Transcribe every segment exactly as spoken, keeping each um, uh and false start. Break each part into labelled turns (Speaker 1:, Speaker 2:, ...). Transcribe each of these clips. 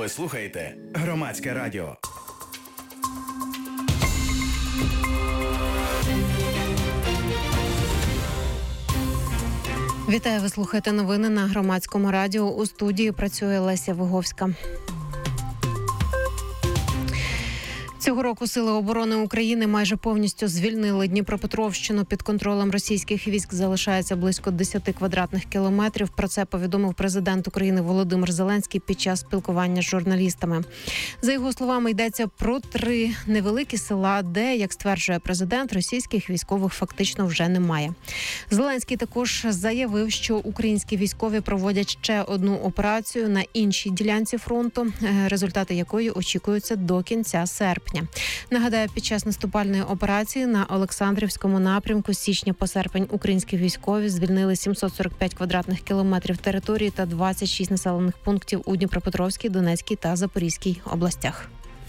Speaker 1: Ви слухаєте Громадське радіо.
Speaker 2: Вітаю, ви слухаєте новини на Громадському радіо. У студії працює Леся Виговська. Цього року Сили оборони України майже повністю звільнили Дніпропетровщину. Під контролем російських військ залишається близько десять квадратних кілометрів. Про це повідомив президент України Володимир Зеленський під час спілкування з журналістами. За його словами, йдеться про три невеликі села, де, як стверджує президент, російських військових фактично вже немає. Зеленський також заявив, що українські військові проводять ще одну операцію на іншій ділянці фронту, результати якої очікуються до кінця серпня. Нагадаю, під час наступальної операції на Олександрівському напрямку з січня по серпень українські військові звільнили сімсот сорок п'ять квадратних кілометрів території та двадцять шість населених пунктів у Дніпропетровській, Донецькій та Запорізькій областях.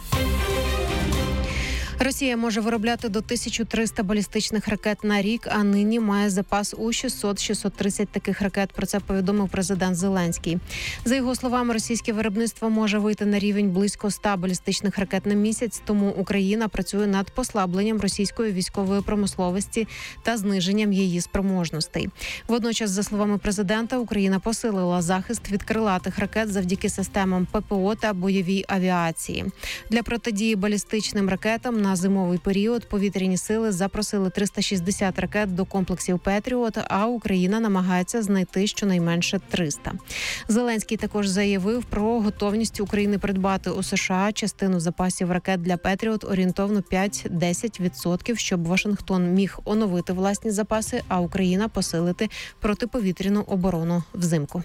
Speaker 2: Росія може виробляти до тисяча триста балістичних ракет на рік, а нині має запас у шістсот - шістсот тридцять таких ракет. Про це повідомив президент Зеленський. За його словами, російське виробництво може вийти на рівень близько ста балістичних ракет на місяць, тому Україна працює над послабленням російської військової промисловості та зниженням її спроможностей. Водночас, за словами президента, Україна посилила захист від крилатих ракет завдяки системам ППО та бойовій авіації. Для протидії балістичним ракетам на зимовий період повітряні сили запросили триста шістдесят ракет до комплексів «Петріот», а Україна намагається знайти щонайменше триста. Зеленський також заявив про готовність України придбати у США частину запасів ракет для «Петріот» орієнтовно п'ять - десять відсотків, щоб Вашингтон міг оновити власні запаси, а Україна посилити протиповітряну оборону взимку.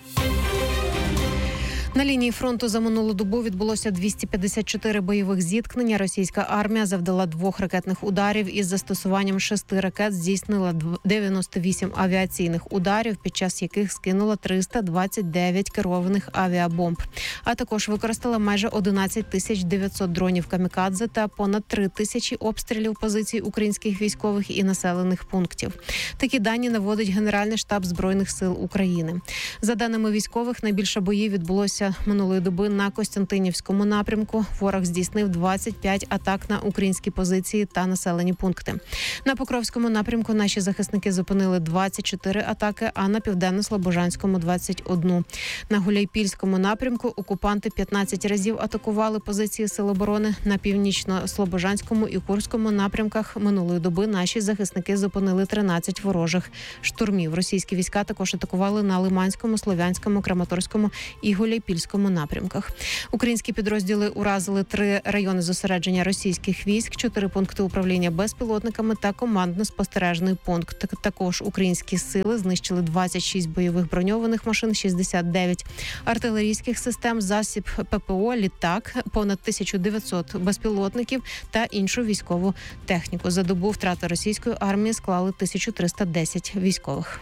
Speaker 2: На лінії фронту за минулу добу відбулося двісті п'ятдесят чотири бойових зіткнення. Російська армія завдала двох ракетних ударів із застосуванням шести ракет, здійснила дев'яносто вісім авіаційних ударів, під час яких скинула триста двадцять дев'ять керованих авіабомб. А також використала майже одинадцять тисяч дев'ятсот дронів камікадзе та понад три тисячі обстрілів позицій українських військових і населених пунктів. Такі дані наводить Генеральний штаб Збройних сил України. За даними військових, найбільше боїв відбулося минулої доби на Костянтинівському напрямку. Ворог здійснив двадцять п'ять атак на українські позиції та населені пункти. На Покровському напрямку наші захисники зупинили двадцять чотири атаки, а на Південно-Слобожанському – двадцять одну. На Гуляйпільському напрямку окупанти п'ятнадцять разів атакували позиції Сил оборони. На Північно-Слобожанському і Курському напрямках минулої доби наші захисники зупинили тринадцять ворожих штурмів. Російські війська також атакували на Лиманському, Слов'янському, Краматорському і Гуляйпільському напрямках. Українські підрозділи уразили три райони зосередження російських військ, чотири пункти управління безпілотниками та командно-спостережний пункт. Також українські сили знищили двадцять шість бойових броньованих машин, шістдесят дев'ять артилерійських систем, засіб ППО, літак, понад тисяча дев'ятсот безпілотників та іншу військову техніку. За добу втрати російської армії склали тисячу триста десять військових.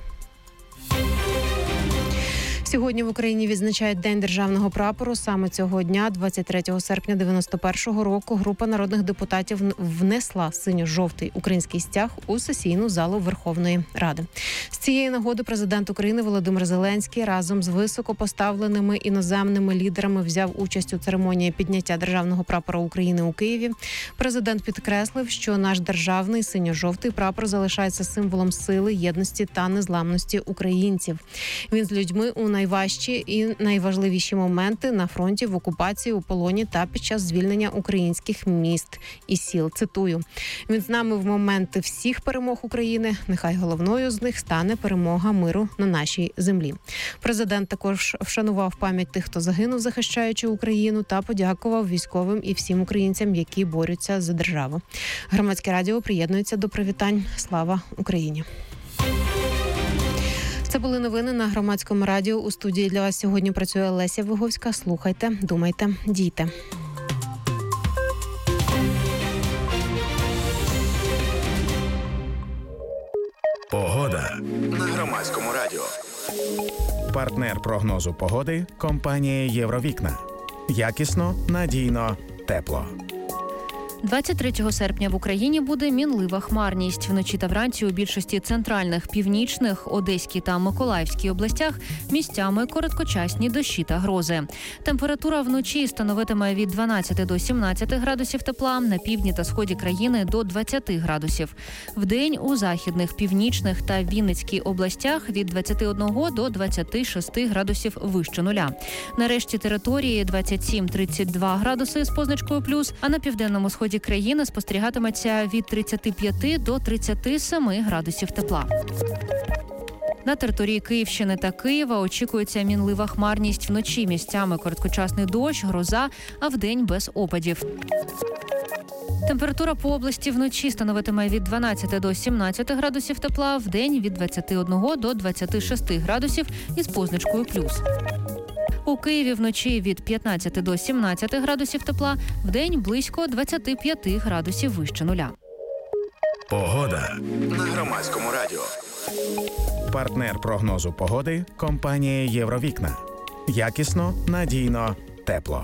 Speaker 2: Сьогодні в Україні відзначають День державного прапору. Саме цього дня, двадцять третього серпня дев'яносто першого року, група народних депутатів внесла синьо-жовтий український стяг у сесійну залу Верховної Ради. З цієї нагоди президент України Володимир Зеленський разом з високопоставленими іноземними лідерами взяв участь у церемонії підняття державного прапора України у Києві. Президент підкреслив, що наш державний синьо-жовтий прапор залишається символом сили, єдності та незламності українців. Він з людьми у найважчі і найважливіші моменти на фронті, в окупації, у полоні та під час звільнення українських міст і сіл. Цитую: «Він з нами в моменти всіх перемог України. Нехай головною з них стане перемога миру на нашій землі». Президент також вшанував пам'ять тих, хто загинув, захищаючи Україну, та подякував військовим і всім українцям, які борються за державу. Громадське радіо приєднується до привітань. Слава Україні! Це були новини на Громадському радіо. У студії для вас сьогодні працює Леся Виговська. Слухайте, думайте, дійте.
Speaker 1: Погода на Громадському радіо.
Speaker 3: Партнер прогнозу погоди – компанія «Євровікна». Якісно, надійно, тепло.
Speaker 4: двадцять третього серпня в Україні буде мінлива хмарність. Вночі та вранці у більшості центральних, північних, Одеській та Миколаївській областях місцями короткочасні дощі та грози. Температура вночі становитиме від дванадцяти до сімнадцяти градусів тепла, на півдні та сході країни до двадцяти градусів. Вдень у західних, північних та Вінницькій областях від двадцяти одного до двадцяти шести градусів вище нуля. На решті території двадцять сім - тридцять два градуси з позначкою плюс, а на південному сході країни спостерігатиметься від тридцяти п'яти до тридцяти семи градусів тепла. На території Київщини та Києва очікується мінлива хмарність, вночі місцями короткочасний дощ, гроза, а вдень без опадів. Температура по області вночі становитиме від дванадцяти до сімнадцяти градусів тепла, вдень від двадцяти одного до двадцяти шести градусів із позначкою плюс. У Києві вночі від п'ятнадцяти до сімнадцяти градусів тепла, вдень близько двадцяти п'яти градусів вище нуля.
Speaker 1: Погода на Громадському радіо.
Speaker 3: Партнер прогнозу погоди – компанія «Євровікна». Якісно, надійно, тепло.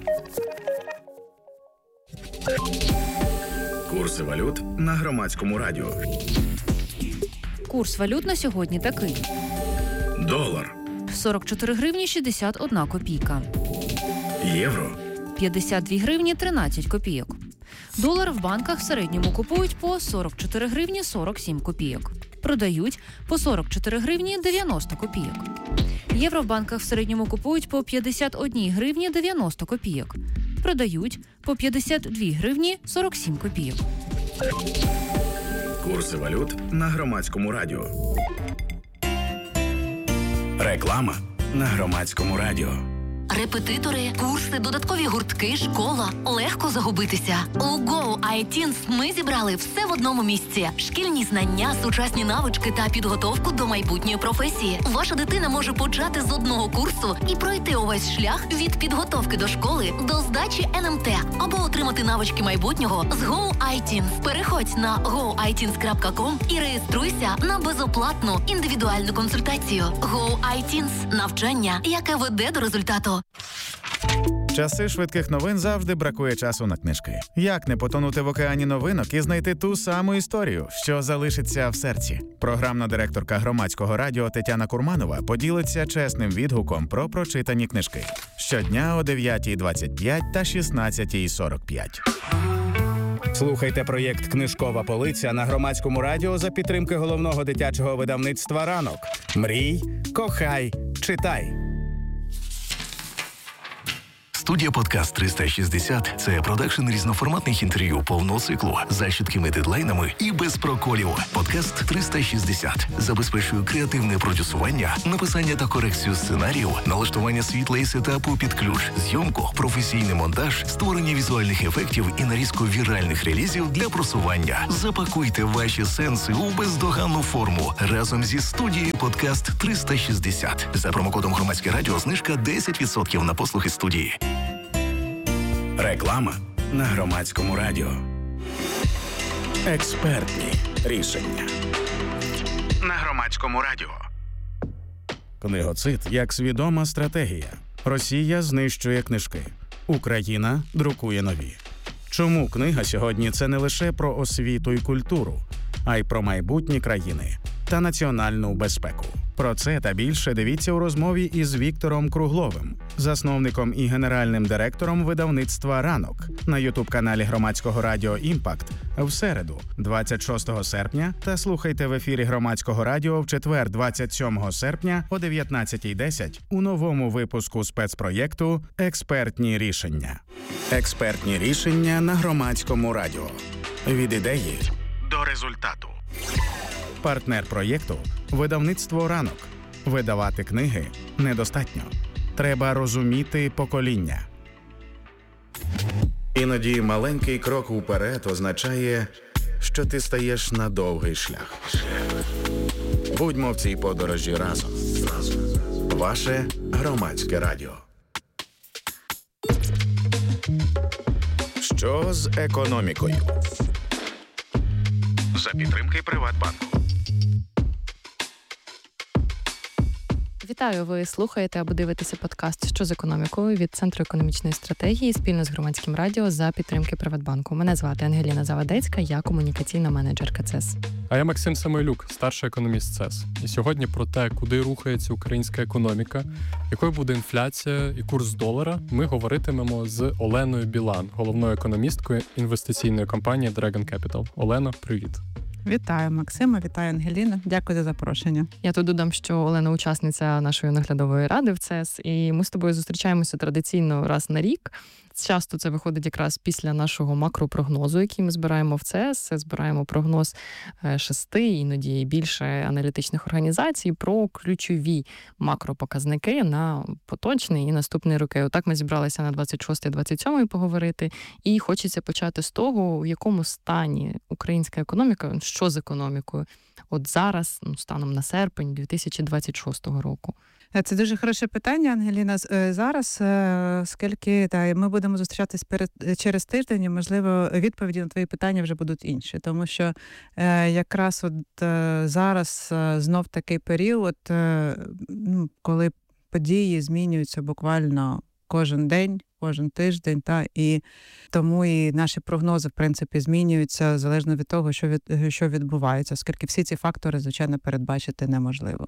Speaker 1: Курси валют на Громадському радіо.
Speaker 4: Курс валют на сьогодні такий.
Speaker 1: Долар.
Speaker 4: сорок чотири гривні шістдесят одна копійка.
Speaker 1: Євро.
Speaker 4: п'ятдесят дві гривні тринадцять копійок. Долар в банках в середньому купують по сорок чотири гривні сорок сім копійок. Продають по сорок чотири гривні дев'яносто копійок. Євро в банках в середньому купують по п'ятдесят одні гривні дев'яносто копійок. Продають по п'ятдесят дві гривні сорок сім копійок.
Speaker 1: Курси валют на Громадському радіо. Реклама на Громадському радіо.
Speaker 5: Репетитори, курси, додаткові гуртки, школа. Легко загубитися. У Go ай тінс ми зібрали все в одному місці. Шкільні знання, сучасні навички та підготовку до майбутньої професії. Ваша дитина може почати з одного курсу і пройти увесь шлях від підготовки до школи до здачі ен ем те або отримати навички майбутнього з Go ай тінс. Переходь на го ай тінс крапка ком і реєструйся на безоплатну індивідуальну консультацію. Go ай тінс – навчання, яке веде до результату.
Speaker 3: Часи швидких новин завжди бракує часу на книжки. Як не потонути в океані новинок і знайти ту саму історію, що залишиться в серці? Програмна директорка Громадського радіо Тетяна Курманова поділиться чесним відгуком про прочитані книжки. Щодня о дев'ятій двадцять п'ять та шістнадцятій сорок п'ять. Слухайте проєкт «Книжкова полиця» на Громадському радіо за підтримки головного дитячого видавництва «Ранок». Мрій, кохай, читай.
Speaker 6: Студія «Подкаст триста шістдесят» – це продакшн різноформатних інтерв'ю повного циклу за чіткими дедлайнами і без проколів. «Подкаст триста шістдесят» забезпечує креативне продюсування, написання та корекцію сценарію, налаштування світла і сетапу під ключ, зйомку, професійний монтаж, створення візуальних ефектів і нарізку віральних релізів для просування. Запакуйте ваші сенси у бездоганну форму разом зі студією «Подкаст триста шістдесят». За промокодом «Громадське радіо» знижка десять відсотків на послуги студії.
Speaker 1: Реклама на Громадському радіо.
Speaker 3: Експертні рішення.
Speaker 1: На Громадському радіо.
Speaker 3: Книгоцид як свідома стратегія. Росія знищує книжки. Україна друкує нові. Чому книга сьогодні – це не лише про освіту і культуру, а й про майбутні країни та національну безпеку? Про це та більше дивіться у розмові із Віктором Кругловим, засновником і генеральним директором видавництва «Ранок» на ютуб-каналі Громадського радіо «Імпакт» в середу, двадцять шостого серпня, та слухайте в ефірі Громадського радіо в четвер, двадцять сьомого серпня о дев'ятнадцятій десять у новому випуску спецпроєкту «Експертні рішення». Експертні рішення на Громадському радіо. Від ідеї
Speaker 1: До результату.
Speaker 3: Партнер проєкту – видавництво «Ранок». Видавати книги недостатньо. Треба розуміти покоління. Іноді маленький крок уперед означає, що ти стаєш на довгий шлях. Будьмо в цій подорожі разом. Ваше Громадське радіо. Що з економікою?
Speaker 1: За підтримки Приватбанку.
Speaker 7: Вітаю! Ви слухаєте або дивитеся подкаст «Що з економікою» від Центру економічної стратегії спільно з Громадським радіо за підтримки Приватбанку. Мене звати Ангеліна Завадецька, я комунікаційна менеджерка ЦЕС.
Speaker 8: А я Максим Самойлюк, старший економіст ЦЕС. І сьогодні про те, куди рухається українська економіка, якою буде інфляція і курс долара, ми говоритимемо з Оленою Білан, головною економісткою інвестиційної компанії Dragon Capital. Олено, привіт!
Speaker 9: Вітаю, Максима, вітаю, Ангеліна. Дякую за запрошення.
Speaker 7: Я тут додам, що Олена учасниця нашої наглядової ради в ЦЕС, і ми з тобою зустрічаємося традиційно раз на рік. Часто це виходить якраз після нашого макропрогнозу, який ми збираємо в ЦЕС. Збираємо прогноз шести, іноді і більше аналітичних організацій про ключові макропоказники на поточний і наступний роки. Отак ми зібралися на двадцять шостий - двадцять сьомий поговорити. І хочеться почати з того, в якому стані українська економіка, що з економікою от зараз, ну, станом на серпень дві тисячі двадцять шостого року.
Speaker 9: Це дуже хороше питання, Ангеліна. Зараз, оскільки та, ми будемо зустрічатись перед, через тиждень, і, можливо, відповіді на твої питання вже будуть інші. Тому що е, якраз от е, зараз е, знов такий період, е, ну, коли події змінюються буквально кожен день, кожен тиждень, та, і тому і наші прогнози, в принципі, змінюються залежно від того, що, від, що відбувається, оскільки всі ці фактори, звичайно, передбачити неможливо.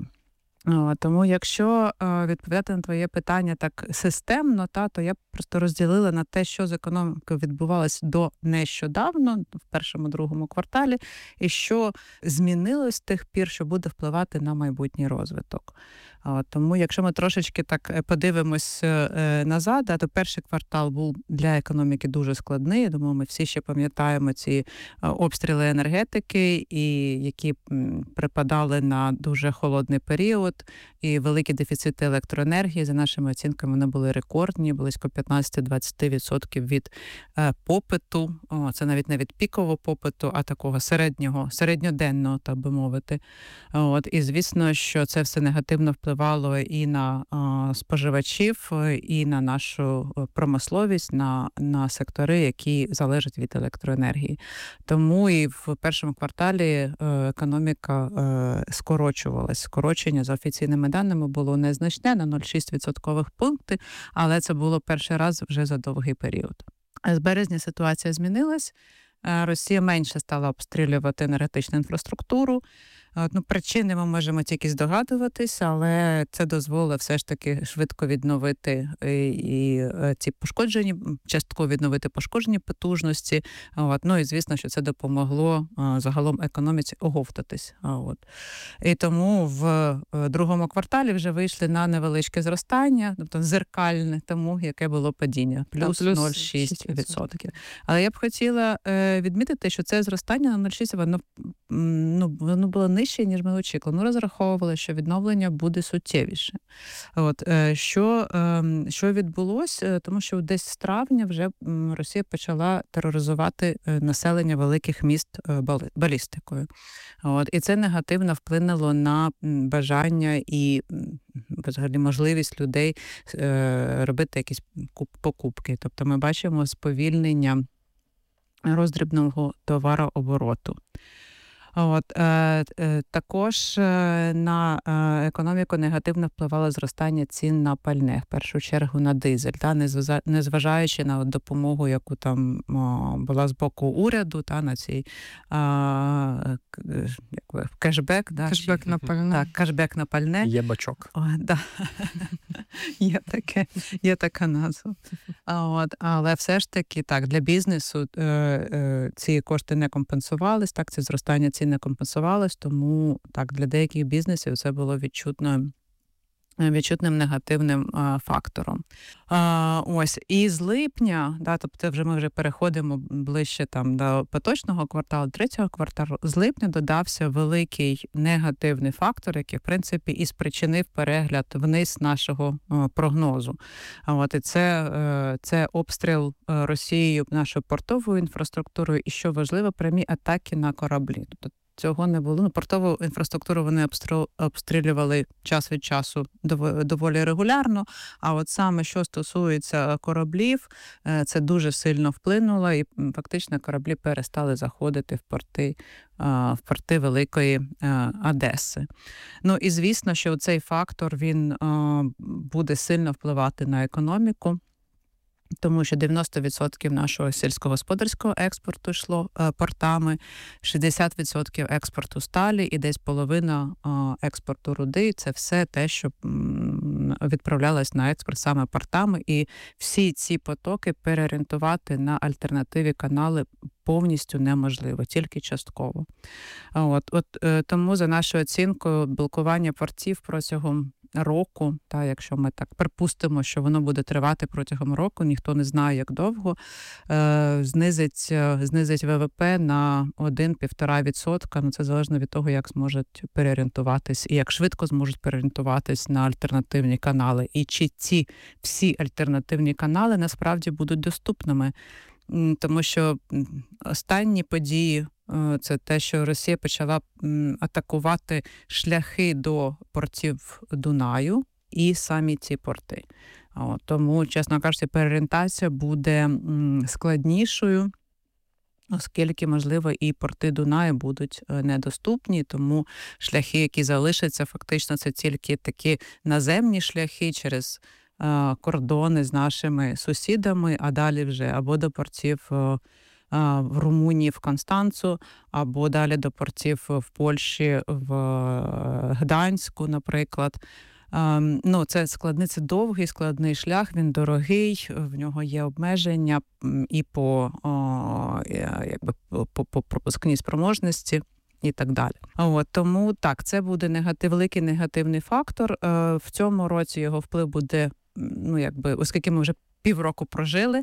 Speaker 9: О, тому якщо е, відповідати на твоє питання так системно, та, то я б просто розділила на те, що з економікою відбувалося до нещодавно, в першому-другому кварталі, і що змінилось з тих пір, що буде впливати на майбутній розвиток. О, тому якщо ми трошечки так подивимось е, назад, а, то перший квартал був для економіки дуже складний. Я думаю, ми всі ще пам'ятаємо ці е, обстріли енергетики, і які м, припадали на дуже холодний період. І великі дефіцити електроенергії, за нашими оцінками, вони були рекордні, близько п'ятнадцять-двадцять відсотків від е, попиту. О, це навіть не від пікового попиту, а такого середнього, середньоденного, так би мовити. От, і, звісно, що це все негативно впливало і на е, споживачів, і на нашу промисловість, на, на сектори, які залежать від електроенергії. Тому і в першому кварталі е, економіка е, скорочувалась. Скорочення за офіційними даними було незначне, на нуль цілих шість десятих відсоткових пункти, але це було перший раз вже за довгий період. З березня ситуація змінилась. Росія менше стала обстрілювати енергетичну інфраструктуру. Ну, причини ми можемо тільки здогадуватись, але це дозволило все ж таки швидко відновити і, і ці пошкоджені, частково відновити пошкоджені потужності. От. Ну і звісно, що це допомогло загалом економіці оговтатись. От. І тому в другому кварталі вже вийшли на невеличке зростання, тобто зеркальне тому, яке було падіння, плюс нуль цілих шість десятих відсотка. Але я б хотіла відмітити, що це зростання на нуль цілих шість десятих, воно, ну, воно було нижче, ніж ми очікували. Ми розраховували, що відновлення буде суттєвіше. От, що, що відбулося? Тому що десь з травня вже Росія почала тероризувати населення великих міст балістикою. От, і це негативно вплинуло на бажання і взагалі можливість людей робити якісь покупки. Тобто ми бачимо сповільнення роздрібного товарообороту. От, е, е, також е, на е, економіку негативно впливало зростання цін на пальне, в першу чергу на дизель, та, незважаючи на допомогу, яку там о, була з боку уряду, та, на цей а, як, кешбек. Да,
Speaker 7: кешбек
Speaker 9: чи,
Speaker 7: на пальне.
Speaker 9: Так, кешбек на пальне.
Speaker 8: Є бачок.
Speaker 9: О, да. є, таке, є така назва. От, але все ж таки, так, для бізнесу е, е, ці кошти не компенсувались, так, це зростання цін не компенсувалось, тому так, для деяких бізнесів це було відчутно, відчутним негативним а, фактором. А, ось, і з липня, да, тобто вже ми вже переходимо ближче там до поточного кварталу, третього кварталу, з липня додався великий негативний фактор, який, в принципі, і спричинив перегляд вниз нашого а, прогнозу. А, от, і це, а, це обстріл Росією нашою портовою інфраструктурою і, що важливо, прямі атаки на кораблі. Тобто цього не було. Ну, портову інфраструктуру вони обстрілювали час від часу доволі регулярно, а от саме, що стосується кораблів, це дуже сильно вплинуло, і фактично кораблі перестали заходити в порти, в порти Великої Одеси. Ну, і звісно, що цей фактор, він буде сильно впливати на економіку, тому що дев'яносто відсотків нашого сільськогосподарського експорту йшло е, портами, шістдесят відсотків експорту сталі і десь половина е, експорту руди. Це все те, що м, відправлялось на експорт саме портами. І всі ці потоки переорієнтувати на альтернативні канали повністю неможливо, тільки частково. От, от е, тому, за нашою оцінкою, блокування портів протягом року, та якщо ми так припустимо, що воно буде тривати протягом року, ніхто не знає, як довго, е, знизить, знизить ВВП на один-півтора відсотка. Ну, це залежно від того, як зможуть переорієнтуватись і як швидко зможуть переорієнтуватись на альтернативні канали. І чи ці всі альтернативні канали насправді будуть доступними. Тому що останні події – це те, що Росія почала атакувати шляхи до портів Дунаю і самі ці порти. Тому, чесно кажучи, переорієнтація буде складнішою, оскільки, можливо, і порти Дунаю будуть недоступні, тому шляхи, які залишаться, фактично це тільки такі наземні шляхи через кордони з нашими сусідами, а далі вже або до портів в Румунії, в Констанцу, або далі до портів в Польщі, в Гданську, наприклад. Ну, це складний, це довгий, складний шлях, він дорогий, в нього є обмеження і по, якби, по, по пропускній спроможності, і так далі. От, тому так, це буде негатив, великий негативний фактор. В цьому році його вплив буде, ну, якби, оскільки ми вже півроку прожили,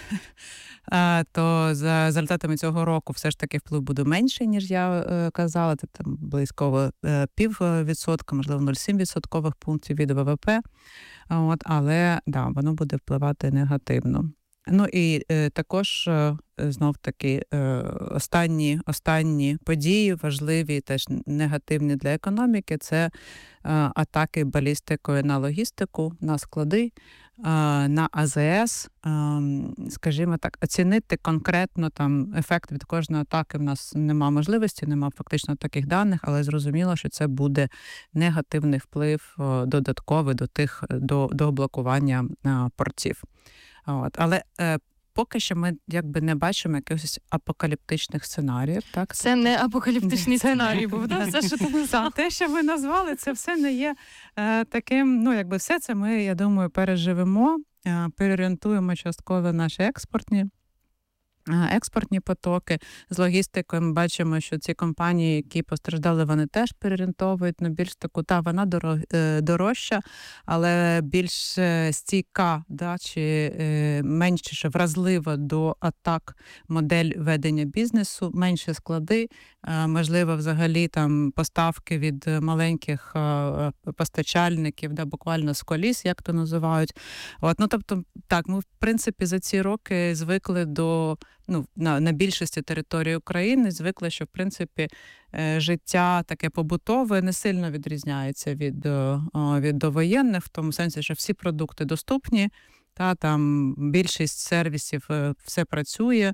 Speaker 9: то за результатами цього року все ж таки вплив буде менший, ніж я казала. Це там близько пів відсотка, можливо, нуль цілих сім відсоткових пунктів від ВВП. От, але да, воно буде впливати негативно. Ну і е, також, е, знов-таки, е, останні, останні події, важливі, теж негативні для економіки, це е, атаки балістикою на логістику, на склади, е, на А З С. Е, скажімо так, оцінити конкретно там ефект від кожної атаки в нас нема можливості, нема фактично таких даних, але зрозуміло, що це буде негативний вплив е, додатковий до тих, до, до блокування е, портів. От. Але е, поки що ми якби не бачимо якихось апокаліптичних сценаріїв. Так?
Speaker 7: Це не апокаліптичний сценарій був, да? Все, що ти назвав.
Speaker 9: Те, що ви назвали, це все не є е, таким, ну, якби все це ми, я думаю, переживемо, е, переорієнтуємо частково наші експортні експортні потоки. З логістикою ми бачимо, що ці компанії, які постраждали, вони теж переорієнтовують на більш таку, та вона дорожча, але більш стійка, да, чи менше вразлива до атак модель ведення бізнесу, менші склади, можливо, взагалі там поставки від маленьких постачальників, да, буквально з коліс, як то називають. От, ну, тобто, так, ми, в принципі, за ці роки звикли до Ну, на, на більшості території України звикли, що, в принципі, життя таке побутове не сильно відрізняється від, від довоєнних, в тому сенсі, що всі продукти доступні, та там більшість сервісів все працює.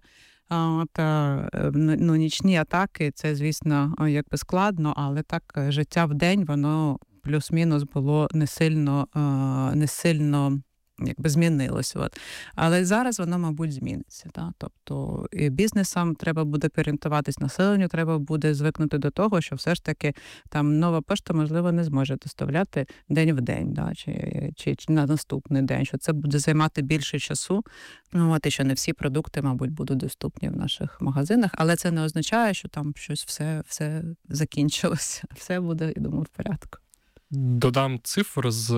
Speaker 9: Та, ну, нічні атаки, це, звісно, якби складно, але так життя в день, воно плюс-мінус було не сильно, не сильно якби змінилось. От. Але зараз воно, мабуть, зміниться. Так? Тобто і бізнесам треба буде переорієнтуватись, населенню треба буде звикнути до того, що все ж таки там нова пошта, можливо, не зможе доставляти день в день, да? чи, чи, чи на наступний день, що це буде займати більше часу. Ну, от, і що не всі продукти, мабуть, будуть доступні в наших магазинах, але це не означає, що там щось все, все закінчилося. Все буде, я думаю, в порядку.
Speaker 8: Додам цифр з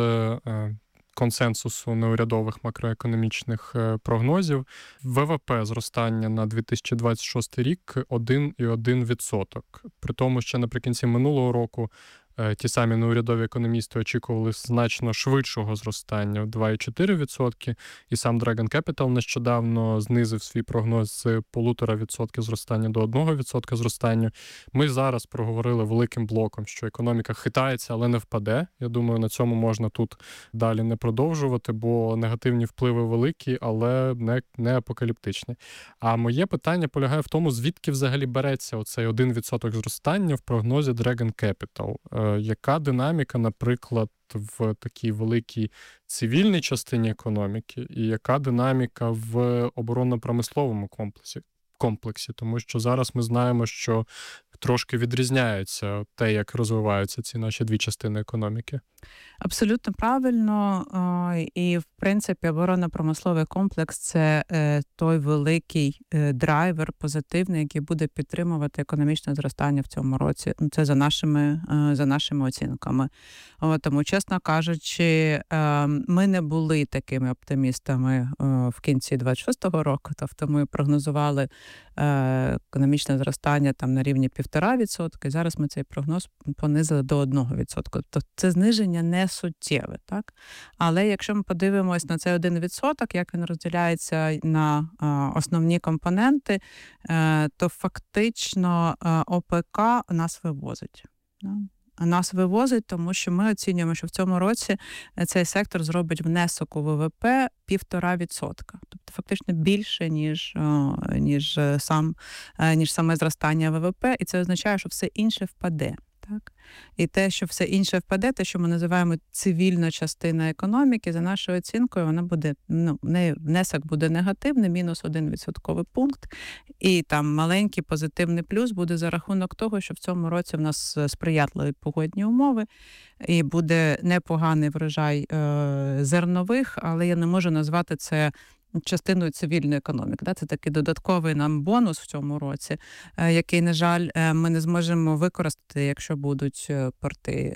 Speaker 8: консенсусу неурядових макроекономічних прогнозів. ВВП зростання на дві тисячі двадцять шостий рік один цілих один відсоток. При тому, що наприкінці минулого року ті самі неурядові економісти очікували значно швидшого зростання – два цілих чотири десятих відсотка, і сам Dragon Capital нещодавно знизив свій прогноз з п'ять цілих п'ять десятих відсотка зростання до один відсоток зростання. Ми зараз проговорили великим блоком, що економіка хитається, але не впаде. Я думаю, на цьому можна тут далі не продовжувати, бо негативні впливи великі, але не, не апокаліптичні. А моє питання полягає в тому, звідки взагалі береться оцей один відсоток зростання в прогнозі Dragon Capital. Е, яка динаміка, наприклад, в такій великій цивільній частині економіки, і яка динаміка в оборонно-промисловому комплексі? комплексі, тому що зараз ми знаємо, що трошки відрізняється те, як розвиваються ці наші дві частини економіки.
Speaker 9: Абсолютно правильно. І, в принципі, оборонно-промисловий комплекс – це той великий драйвер позитивний, який буде підтримувати економічне зростання в цьому році. Це за нашими, за нашими оцінками. Тому, чесно кажучи, ми не були такими оптимістами в кінці двадцять шостого року, тобто ми прогнозували економічне зростання там на рівні півтора відсотка, і зараз ми цей прогноз понизили до одного відсотка. Тобто це зниження не суттєве, так? Але якщо ми подивимось на цей один відсоток, як він розділяється на основні компоненти, то фактично ОПК нас вивозить. Нас вивозить, тому що ми оцінюємо, що в цьому році цей сектор зробить внесок у ВВП півтора відсотка. Тобто фактично більше, ніж, ніж, сам, ніж саме зростання ВВП. І це означає, що все інше впаде. Так? І те, що все інше впаде, те, що ми називаємо цивільна частина економіки, за нашою оцінкою, вона буде, ну, не, внесок буде негативний, мінус один відсотковий пункт. І там маленький позитивний плюс буде за рахунок того, що в цьому році в нас сприятливі погодні умови, і буде непоганий врожай е, зернових, але я не можу назвати це частиною цивільної економіки. Це такий додатковий нам бонус в цьому році, який, на жаль, ми не зможемо використати, якщо будуть порти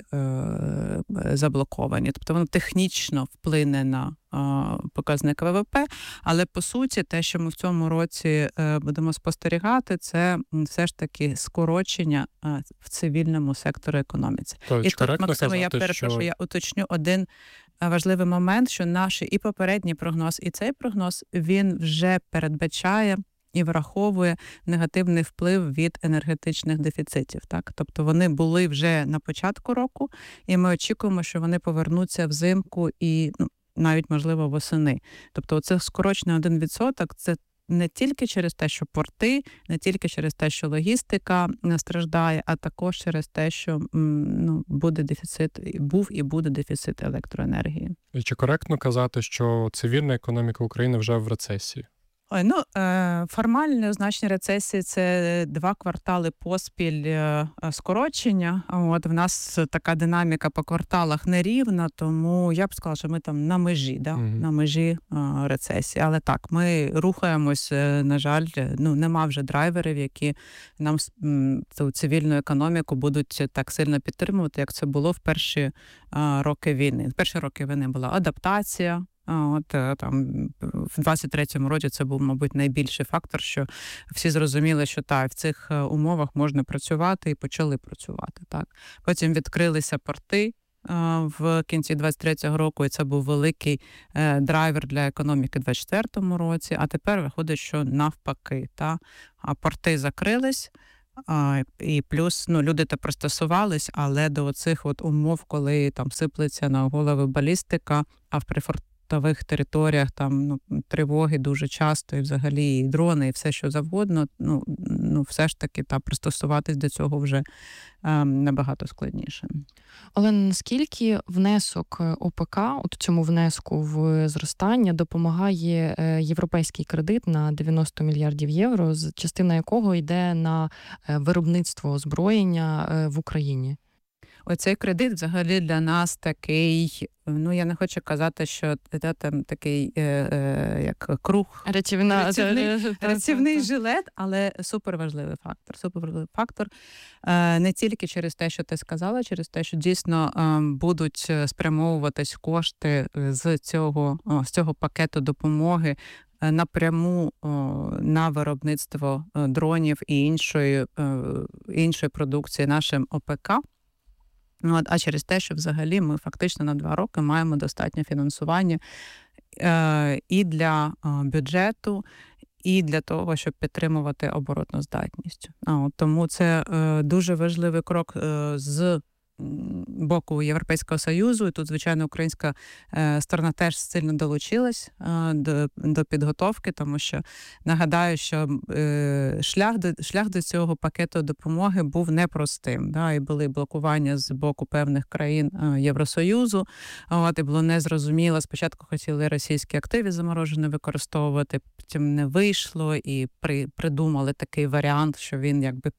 Speaker 9: заблоковані. Тобто воно технічно вплине на показник ВВП, але по суті те, що ми в цьому році будемо спостерігати, це все ж таки скорочення в цивільному секторі економіці.
Speaker 8: Тобто,
Speaker 9: і тут, Максиме, я перепрошую, що... я уточню один важливий момент, що наш і попередній прогноз, і цей прогноз, він вже передбачає і враховує негативний вплив від енергетичних дефіцитів. Так? Тобто вони були вже на початку року, і ми очікуємо, що вони повернуться взимку і, ну, навіть, можливо, восени. Тобто оце скорочений один відсоток – це не тільки через те, що порти, не тільки через те, що логістика страждає, а також через те, що, ну, буде дефіцит, був і буде дефіцит електроенергії.
Speaker 8: І чи коректно казати, що цивільна економіка України вже в рецесії?
Speaker 9: Ой, ну, формальне означення рецесії – це два квартали поспіль скорочення. От в нас така динаміка по кварталах нерівна, тому я б сказала, що ми там на межі, да? Mm-hmm. на межі рецесії. Але так, ми рухаємось, на жаль, ну, нема вже драйверів, які нам цю цивільну економіку будуть так сильно підтримувати, як це було в перші роки війни. В перші роки війни була адаптація. От там в двадцять третьому році це був, мабуть, найбільший фактор, що всі зрозуміли, що так, в цих умовах можна працювати, і почали працювати. Так. Потім відкрилися порти в кінці двадцять третього року, і це був великий драйвер для економіки в двадцять четвертому році, а тепер виходить, що навпаки. Так. А порти закрились, і плюс, ну, люди-то пристосувались, але до оцих от умов, коли там сиплеться на голови балістика, а в прифронтових в територіях там, ну, тривоги дуже часто, і взагалі і дрони, і все, що завгодно, ну, ну все ж таки та пристосуватись до цього вже е, набагато складніше.
Speaker 7: Але наскільки внесок ОПК, от цьому внеску в зростання, допомагає європейський кредит на дев'яносто мільярдів євро, частина якого йде на виробництво озброєння в Україні?
Speaker 9: Оцей кредит взагалі для нас такий, ну я не хочу казати, що це там такий е, е, як круг,
Speaker 7: рятівна,
Speaker 9: рятівний, рятівний жилет, але суперважливий фактор. Суперважливий фактор е, не тільки через те, що ти сказала, через те, що дійсно е, будуть спрямовуватись кошти з цього, о, з цього пакету допомоги напряму о, на виробництво дронів і іншої, е, іншої продукції нашим ОПК. От, а через те, що взагалі ми фактично на два роки маємо достатньо фінансування е, і для е, бюджету, і для того, щоб підтримувати оборотну здатність. А, от, тому це е, дуже важливий крок е, з боку Європейського Союзу. І тут, звичайно, українська е, сторона теж сильно долучилась е, до, до підготовки, тому що нагадаю, що е, шлях, до, шлях до цього пакету допомоги був непростим. Да, і були блокування з боку певних країн е, Євросоюзу. От, і було незрозуміло. Спочатку хотіли російські активи заморожені використовувати, потім не вийшло, і при, придумали такий варіант, що він якби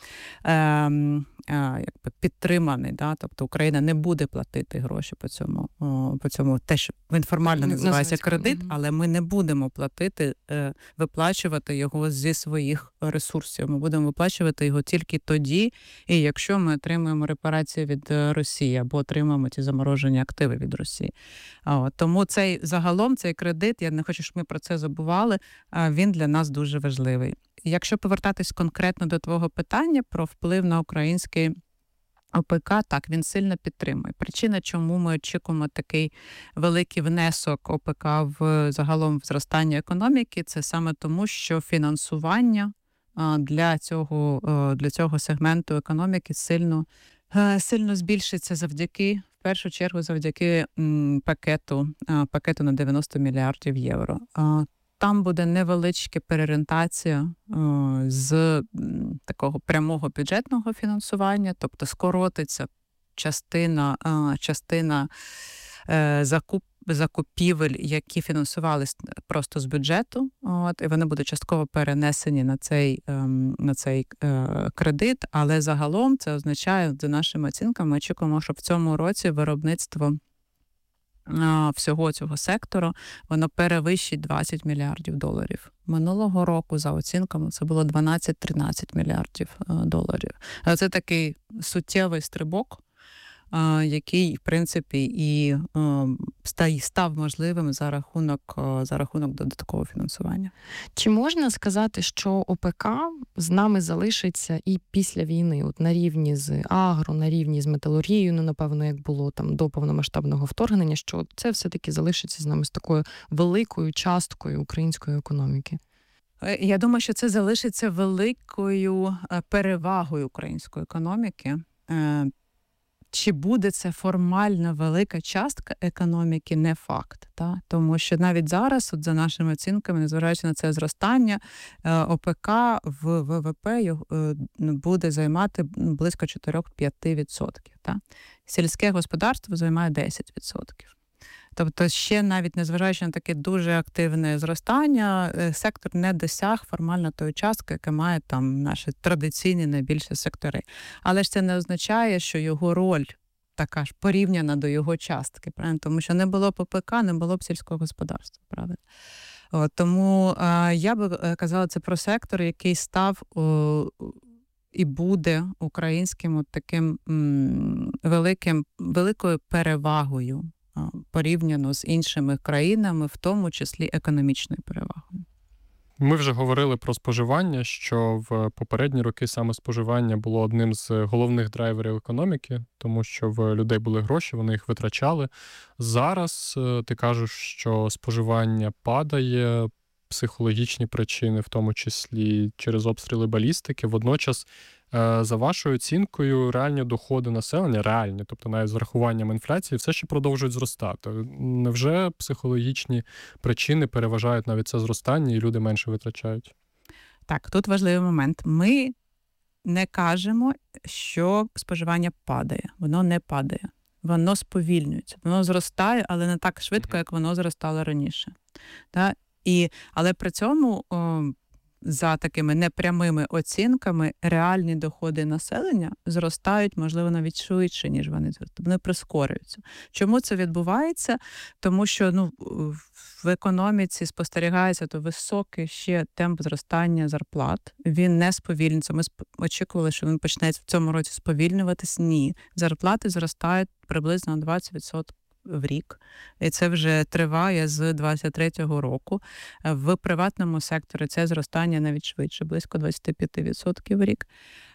Speaker 9: Ем, е, якби підтриманий, да? Тобто Україна не буде платити гроші по цьому, о, по цьому те, що він формально називається кредит, але ми не будемо платити, е, виплачувати його зі своїх ресурсів. Ми будемо виплачувати його тільки тоді, і якщо ми отримуємо репарації від Росії або отримуємо ті заморожені активи від Росії. О, тому цей загалом цей кредит, я не хочу, щоб ми про це забували, він для нас дуже важливий. Якщо повертатись конкретно до твого питання про вплив на український ОПК, так, він сильно підтримує. Причина, чому ми очікуємо такий великий внесок ОПК в загалом в зростання економіки, це саме тому, що фінансування для цього, для цього сегменту економіки сильно, сильно збільшиться завдяки, в першу чергу, завдяки пакету, пакету на дев'яносто мільярдів євро. Там буде невеличка переорієнтація з такого прямого бюджетного фінансування, тобто скоротиться частина, частина закуп, закупівель, які фінансувалися просто з бюджету, от, і вони будуть частково перенесені на цей, на цей кредит, але загалом це означає, за нашими оцінками, ми очікуємо, що в цьому році виробництво всього цього сектору, воно перевищить двадцять мільярдів доларів. Минулого року, за оцінками, це було дванадцять-тринадцять мільярдів доларів. Це такий суттєвий стрибок, який, в принципі, і став можливим за рахунок, за рахунок додаткового фінансування.
Speaker 7: Чи можна сказати, що ОПК з нами залишиться і після війни, от на рівні з агро, на рівні з металургією, ну, напевно, як було там до повномасштабного вторгнення, що це все-таки залишиться з нами з такою великою часткою української економіки?
Speaker 9: Я думаю, що це залишиться великою перевагою української економіки. Чи буде це формально велика частка економіки, не факт. Та? Тому що навіть зараз, от за нашими оцінками, незважаючи на це зростання, ОПК в ВВП буде займати близько чотири-п'ять відсотків. Та? Сільське господарство займає десять відсотків. Тобто ще навіть незважаючи на таке дуже активне зростання, сектор не досяг формально тої частки, яка має там наші традиційні найбільші сектори. Але ж це не означає, що його роль така ж порівняна до його частки, правильно? Тому що не було б ОПК, не було б сільського господарства, правильно? От, тому а, я би казала це про сектор, який став о, і буде українським от таким м, великим, великою перевагою порівняно з іншими країнами, в тому числі економічною перевагою.
Speaker 8: Ми вже говорили про споживання, що в попередні роки саме споживання було одним з головних драйверів економіки, тому що в людей були гроші, вони їх витрачали. Зараз ти кажеш, що споживання падає, психологічні причини, в тому числі через обстріли балістики. Водночас, за вашою оцінкою, реальні доходи населення, реальні, тобто навіть з врахуванням інфляції, все ще продовжують зростати. Невже психологічні причини переважають навіть це зростання і люди менше витрачають?
Speaker 9: Так, тут важливий момент. Ми не кажемо, що споживання падає. Воно не падає. Воно сповільнюється. Воно зростає, але не так швидко, як воно зростало раніше. Так? І, але при цьому, о, за такими непрямими оцінками, реальні доходи населення зростають, можливо, навіть швидше, ніж вони зростають. Вони прискорюються. Чому це відбувається? Тому що ну, в економіці спостерігається то високий ще темп зростання зарплат. Він не сповільнюється. Ми очікували, що він почне в цьому році сповільнюватись. Ні. Зарплати зростають приблизно на двадцять відсотків в рік. І це вже триває з двадцять третього року. В приватному секторі це зростання навіть швидше, близько двадцять п'ять відсотків в рік.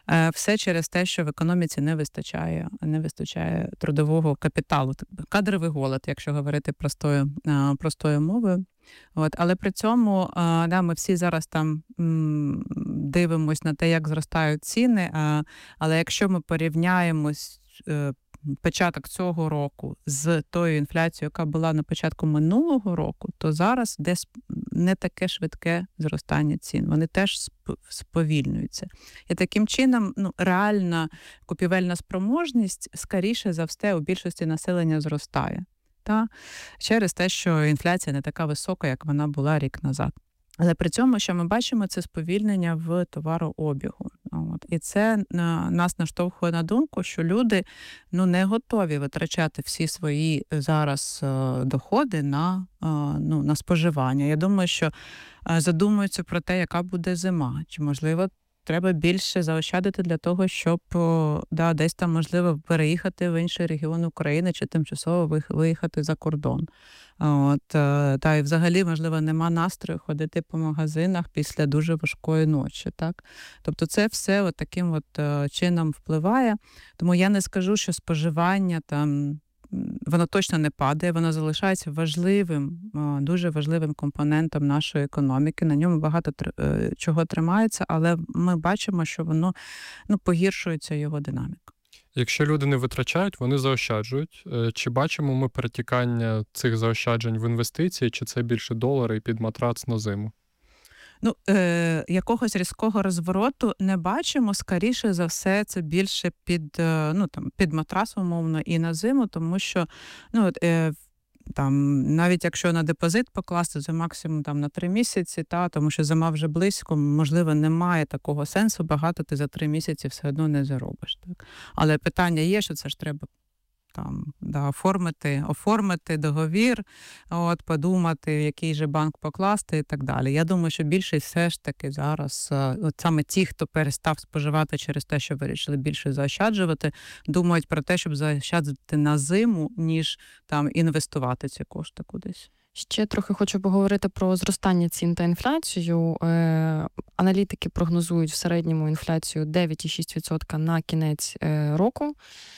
Speaker 9: Все через те, що в економіці не вистачає, не вистачає трудового капіталу, кадровий голод, якщо говорити простою, простою мовою. От, але при цьому да, ми всі зараз там м, дивимось на те, як зростають ціни, а, але якщо ми порівняємо е, початок цього року з тою інфляцією, яка була на початку минулого року, то зараз десь не таке швидке зростання цін. Вони теж сповільнюються. І таким чином, ну, реальна купівельна спроможність, скоріше за все, у більшості населення зростає. Та? Через те, що інфляція не така висока, як вона була рік назад. Але при цьому, що ми бачимо, це сповільнення в товарообігу. От. І це нас наштовхує на думку, що люди ну, не готові витрачати всі свої зараз доходи на, ну, на споживання. Я думаю, що задумуються про те, яка буде зима. Чи, можливо, треба більше заощадити для того, щоб да, десь там, можливо, переїхати в інший регіон України чи тимчасово виїхати за кордон. От, та і взагалі, можливо, нема настрою ходити по магазинах після дуже важкої ночі. Так? Тобто це все от таким от чином впливає. Тому я не скажу, що споживання там воно точно не падає, воно залишається важливим, дуже важливим компонентом нашої економіки. На ньому багато чого тримається, але ми бачимо, що воно ну, погіршується його динаміка.
Speaker 8: Якщо люди не витрачають, вони заощаджують. Чи бачимо ми перетікання цих заощаджень в інвестиції, чи це більше долари і під матрац на зиму?
Speaker 9: Ну, е, якогось різкого розвороту не бачимо. Скоріше за все, це більше під, ну, там, під матрас, умовно, і на зиму, тому що ну, е, там, навіть якщо на депозит покласти, це максимум там, на три місяці, та, тому що зима вже близько, можливо, немає такого сенсу, багато ти за три місяці все одно не заробиш. Так? Але питання є, що це ж треба там, да, оформити, оформити договір, от, подумати, в який же банк покласти і так далі. Я думаю, що більшість все ж таки зараз, от саме ті, хто перестав споживати через те, що вирішили більше заощаджувати, думають про те, щоб заощаджувати на зиму, ніж там інвестувати ці кошти кудись.
Speaker 7: Ще трохи хочу поговорити про зростання цін та інфляцію. Е, аналітики прогнозують в середньому інфляцію дев'ять цілих шість десятих відсотка на кінець е, року.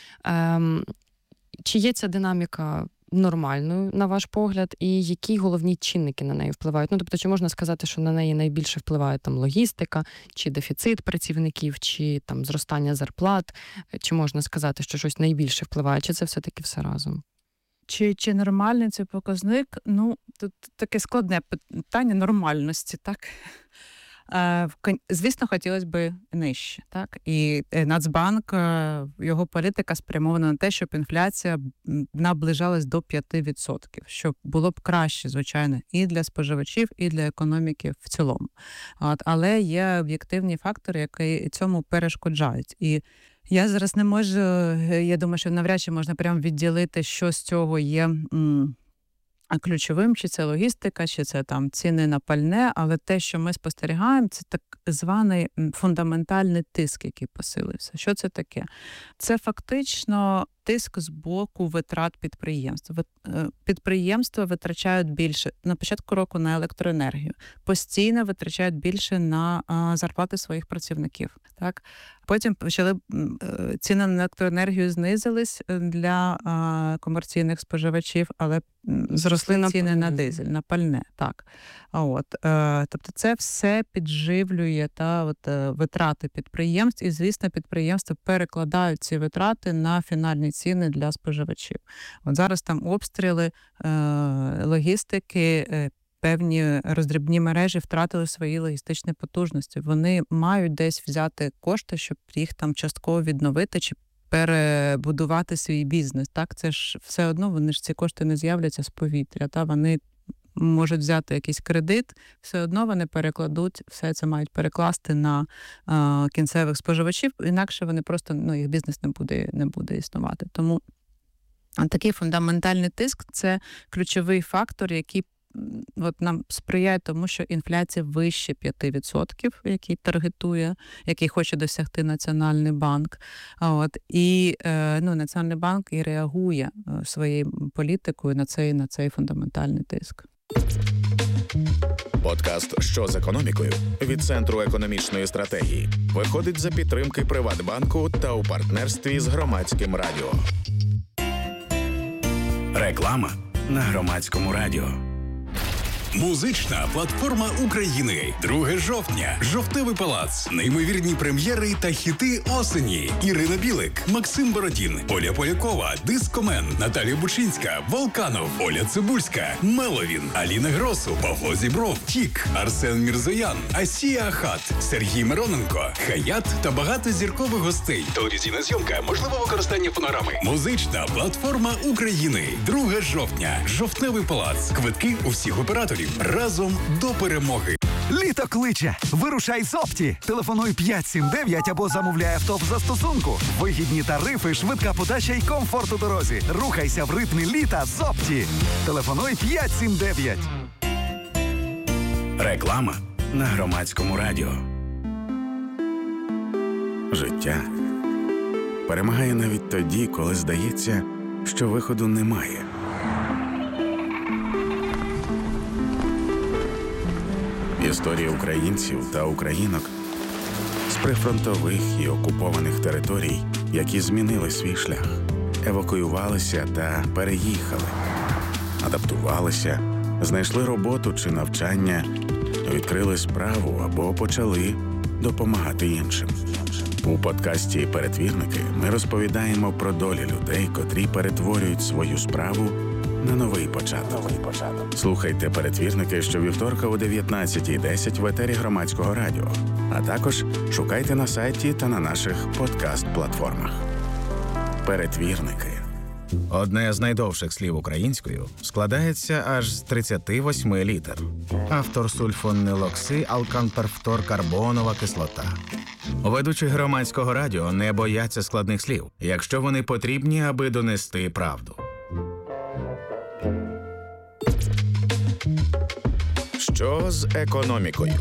Speaker 7: Е, Чи є ця динаміка нормальною, на ваш погляд, і які головні чинники на неї впливають? Ну, тобто, чи можна сказати, що на неї найбільше впливає там логістика, чи дефіцит працівників, чи там зростання зарплат? Чи можна сказати, що щось найбільше впливає, чи це все-таки все разом?
Speaker 9: Чи, чи нормальний цей показник? Ну, тут таке складне питання нормальності, так? Звісно, хотілося б нижче. Так? І Нацбанк, його політика спрямована на те, щоб інфляція наближалась до п'ять відсотків, щоб було б краще, звичайно, і для споживачів, і для економіки в цілому. От, але є об'єктивні фактори, які цьому перешкоджають. І я зараз не можу, я думаю, що навряд чи можна прямо відділити, що з цього є А ключовим, чи це логістика, чи це там ціни на пальне, але те, що ми спостерігаємо, це так званий фундаментальний тиск, який посилився. Що це таке? Це фактично тиск з боку витрат підприємств. Підприємства витрачають більше на початку року на електроенергію, постійно витрачають більше на зарплати своїх працівників. Так? Потім почали ціни на електроенергію знизились для комерційних споживачів, але зросли на ціни на дизель, на пальне. Так. А от, тобто це все підживлює та, от, витрати підприємств, і, звісно, підприємства перекладають ці витрати на фінальні ціни для споживачів. От зараз там обстріли, логістики, певні роздрібні мережі втратили свої логістичні потужності. Вони мають десь взяти кошти, щоб їх там частково відновити чи перебудувати свій бізнес. Так, це ж все одно, вони ж ці кошти не з'являться з повітря. Та вони можуть взяти якийсь кредит, все одно вони перекладуть, все це мають перекласти на а, кінцевих споживачів, інакше вони просто, ну, їх бізнес не буде, не буде існувати. Тому такий фундаментальний тиск – це ключовий фактор, який от нам сприяє тому, що інфляція вище п'ять відсотків, який таргетує, який хоче досягти Національний банк. От, і ну, Національний банк і реагує своєю політикою на цей, на цей фундаментальний тиск.
Speaker 3: Подкаст «Що з економікою» від Центру економічної стратегії виходить за підтримки Приватбанку та у партнерстві з Громадським радіо.
Speaker 1: Реклама на Громадському радіо.
Speaker 10: Музична платформа України. друге жовтня. Жовтневий палац. Неймовірні прем'єри та хіти осені. Ірина Білик, Максим Бородін, Оля Полякова, Дискомен, Наталія Бучинська, Волканов, Оля Цибульська, Меловін, Аліна Гросу, Павло Зібров, Тік, Арсен Мірзоян, Асія Ахат, Сергій Мироненко, Хаят та багато зіркових гостей. Телевізійна зйомка, можливе використання фонограми. Музична платформа України. друге жовтня. Жовтневий палац. Квитки у всіх операторів. Разом до перемоги.
Speaker 11: Літо кличе. Вирушай з Опті. Телефонуй п'ять сім дев'ять або замовляй авто в застосунку. Вигідні тарифи, швидка подача й комфорт у дорозі. Рухайся в ритмі літа з Опті. Телефонуй п'ять сім дев'ять.
Speaker 1: Реклама на Громадському радіо. Життя перемагає навіть тоді, коли здається, що виходу немає. Історії українців та українок з прифронтових і окупованих територій, які змінили свій шлях, евакуювалися та переїхали, адаптувалися, знайшли роботу чи навчання, відкрили справу або почали допомагати іншим. У подкасті «Перетвірники» ми розповідаємо про долі людей, котрі перетворюють свою справу на новий початок. Слухайте «Перетвірники» щовівторка о дев'ятнадцятій десять в етері Громадського радіо, а також шукайте на сайті та на наших подкаст-платформах. «Перетвірники».
Speaker 3: Одне з найдовших слів українською складається аж з тридцяти восьми літер. Автор сульфонилокси, алканперфторкарбонова кислота. Ведучі Громадського радіо не бояться складних слів, якщо вони потрібні, аби донести правду. Що з економікою?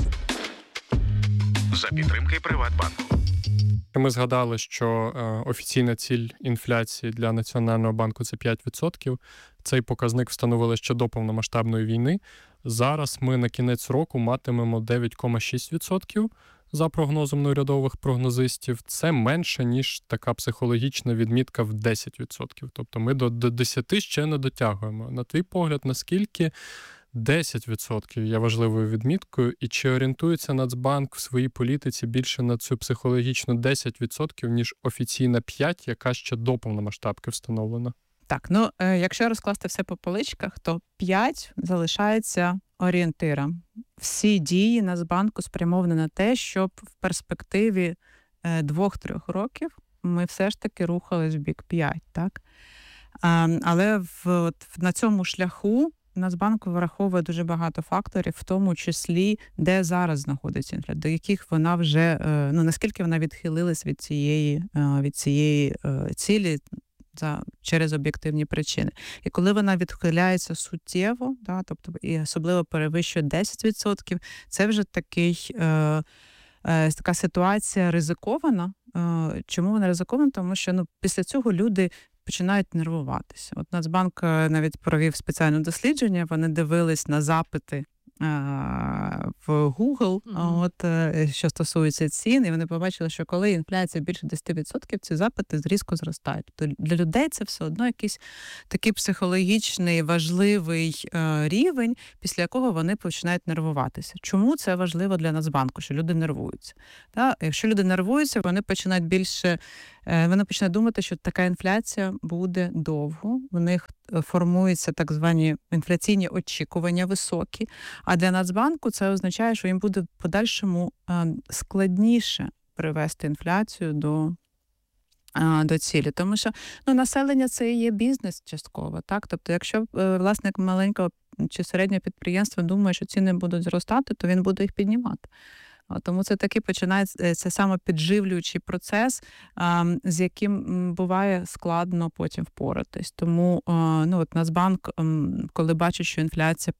Speaker 1: За підтримки Приватбанку.
Speaker 8: Ми згадали, що е, офіційна ціль інфляції для Національного банку – це п'ять відсотків. Цей показник встановили ще до повномасштабної війни. Зараз ми на кінець року матимемо дев'ять цілих шість відсотків за прогнозом неурядових прогнозистів. Це менше, ніж така психологічна відмітка в десять відсотків. Тобто ми до, до десяти ще не дотягуємо. На твій погляд, наскільки десять відсотків є важливою відміткою, і чи орієнтується Нацбанк в своїй політиці більше на цю психологічну десять відсотків, ніж офіційна п'ять, яка ще до повномасштабки встановлена?
Speaker 9: Так, ну, е, якщо розкласти все по поличках, то п'ять залишається орієнтиром. Всі дії Нацбанку спрямовані на те, щоб в перспективі е, двох-трьох років ми все ж таки рухались в бік п'ять, так? А, але в, от, на цьому шляху Нацбанк враховує дуже багато факторів, в тому числі, де зараз знаходиться інфляція, до яких вона вже, ну, наскільки вона відхилилась від цієї, від цієї цілі за, через об'єктивні причини. І коли вона відхиляється суттєво, да, тобто і особливо перевищує десять відсотків, це вже такий, е, е, така ситуація ризикована. Е, чому вона ризикована? Тому що ну, після цього люди починають нервуватися. От Нацбанк навіть провів спеціальне дослідження, вони дивились на запити в Google, mm-hmm. от, що стосується цін, і вони побачили, що коли інфляція більше десять відсотків, ці запити різко зростають. Тобто для людей це все одно якийсь такий психологічний, важливий е, рівень, після якого вони починають нервуватися. Чому це важливо для Нацбанку, що люди нервуються? Та? Якщо люди нервуються, вони починають більше, е, вони починають думати, що така інфляція буде довго, в них формуються так звані інфляційні очікування високі, а для Нацбанку це означає, що їм буде в подальшому складніше привести інфляцію до, до цілі. Тому що ну, населення – це і є бізнес частково. Так? Тобто, якщо власник маленького чи середнього підприємства думає, що ціни будуть зростати, то він буде їх піднімати. Тому це такий починається це самопідживлюючий процес, з яким буває складно потім впоратись. Тому ну, от Нацбанк, коли бачить, що інфляція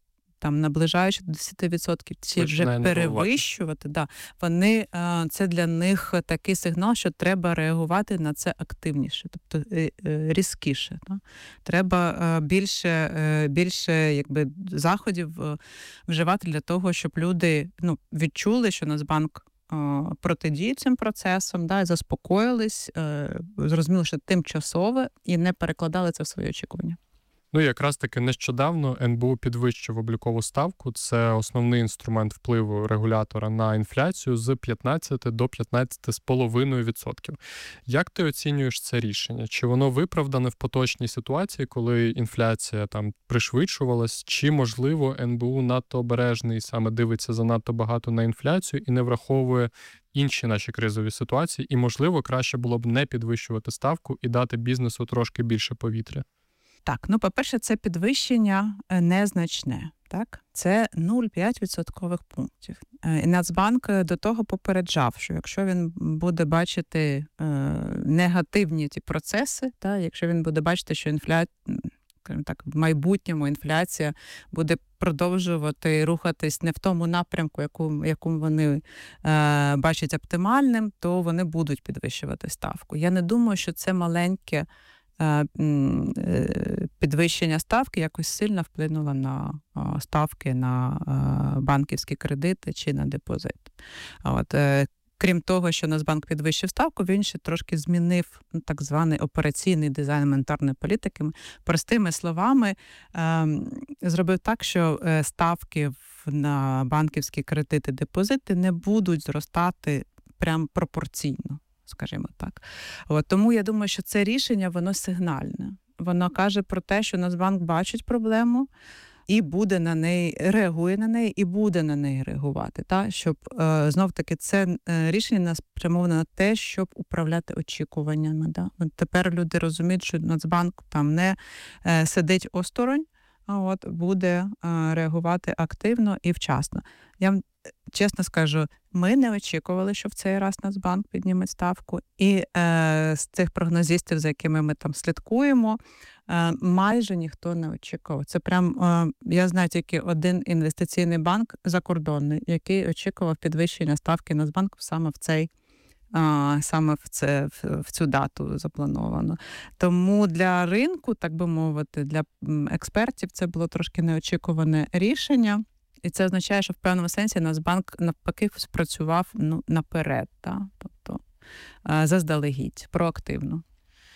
Speaker 9: там наближаючи до десять відсотків, чи вже перевищувати, да, вони, це для них такий сигнал, що треба реагувати на це активніше, тобто різкіше. Да? Треба більше, більше якби, заходів вживати для того, щоб люди ну, відчули, що Нацбанк протидіють цим процесам, да, і заспокоїлись, зрозуміли, що тимчасове, і не перекладали це в свої очікування.
Speaker 8: Ну, якраз таки нещодавно ен бе у підвищив облікову ставку. Це основний інструмент впливу регулятора на інфляцію з п'ятнадцяти до п'ятнадцяти з половиною відсотків. Як ти оцінюєш це рішення? Чи воно виправдане в поточній ситуації, коли інфляція там пришвидшувалась? Чи, можливо, ен бе у надто обережний, саме дивиться занадто багато на інфляцію і не враховує інші наші кризові ситуації? І, можливо, краще було б не підвищувати ставку і дати бізнесу трошки більше повітря?
Speaker 9: Так, ну, по-перше, це підвищення незначне, так? Це нуль цілих п'ять десятих відсоткових пунктів. І Нацбанк до того попереджав, що якщо він буде бачити е, негативні ті процеси, так, якщо він буде бачити, що інфляція, так, в майбутньому інфляція буде продовжувати рухатись не в тому напрямку, яку, яку вони е, бачать оптимальним, то вони будуть підвищувати ставку. Я не думаю, що це маленьке підвищення ставки якось сильно вплинуло на ставки на банківські кредити чи на депозит. От, крім того, що Нацбанк підвищив ставку, він ще трошки змінив так званий операційний дизайн монетарної політики. Простими словами, зробив так, що ставки на банківські кредити, депозити не будуть зростати прям пропорційно, скажімо так. От, тому я думаю, що це рішення, воно сигнальне. Воно каже про те, що Нацбанк бачить проблему і буде на неї, реагує на неї і буде на неї реагувати. Та? Щоб, е, знов-таки, це е, рішення спрямоване на те, щоб управляти очікуваннями. Да? От тепер люди розуміють, що Нацбанк там не е, сидить осторонь, а от буде е, реагувати активно і вчасно. Я вам чесно скажу, ми не очікували, що в цей раз Нацбанк підніме ставку. І е, з цих прогнозистів, за якими ми там слідкуємо, е, майже ніхто не очікував. Це прям, е, я знаю тільки один інвестиційний банк закордонний, який очікував підвищення ставки Нацбанку саме в цей А, саме в, це, в цю дату заплановано. Тому для ринку, так би мовити, для експертів це було трошки неочікуване рішення. І це означає, що в певному сенсі Нацбанк навпаки спрацював ну, наперед, та? Тобто заздалегідь, проактивно.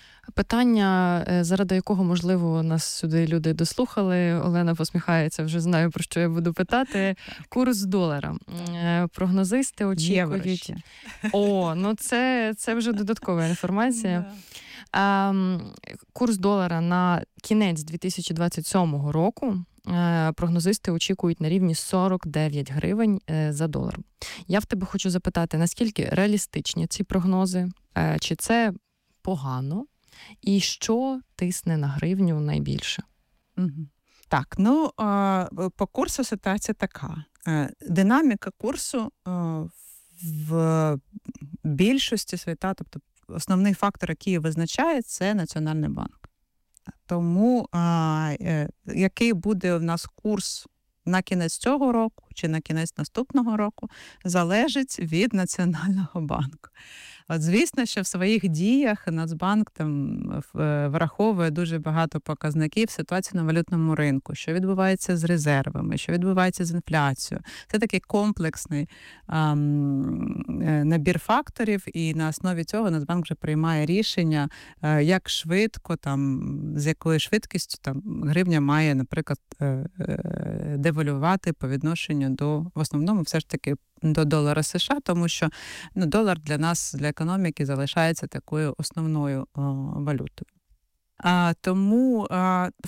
Speaker 7: Питання, заради якого, можливо, нас сюди люди дослухали. Олена посміхається, вже знаю, про що я буду питати. Курс долара. Прогнозисти очікують... О, ну це, це вже додаткова інформація. А, курс долара на кінець дві тисячі двадцять сьомого року прогнозисти очікують на рівні сорок дев'ять гривень за долар. Я в тебе хочу запитати, наскільки реалістичні ці прогнози? Чи це погано? І що тисне на гривню найбільше?
Speaker 9: Угу. Так, ну, по курсу ситуація така. Динаміка курсу в більшості світа, тобто основний фактор, який визначає, це Національний банк. Тому який буде у нас курс на кінець цього року чи на кінець наступного року, залежить від Національного банку. От, звісно, що в своїх діях Нацбанк там враховує дуже багато показників ситуації на валютному ринку, що відбувається з резервами, що відбувається з інфляцією. Це такий комплексний ем, набір факторів, і на основі цього Нацбанк вже приймає рішення, е, як швидко, там, з якою швидкістю там, гривня має, наприклад, е, е, девальвувати по відношенню до, в основному, все ж таки, до долара США, тому що ну, долар для нас, для економіки, залишається такою основною о, валютою. А, тому, а, в